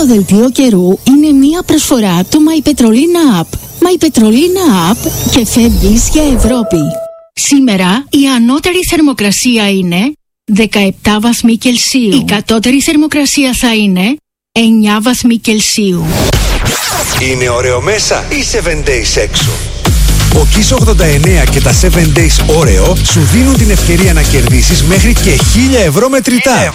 Το δελτίο καιρού είναι μία προσφορά του My Petrolina App. My Petrolina App και φεύγεις για Ευρώπη. Σήμερα η ανώτερη θερμοκρασία είναι 17 βαθμοί Κελσίου. Η κατώτερη θερμοκρασία θα είναι 9 βαθμοί Κελσίου. Είναι ωραίο μέσα ή 7 days έξω? Ο Kiss 89 και τα 7 days Oreo σου δίνουν την ευκαιρία να κερδίσεις μέχρι και 1.000 ευρώ μετρητά.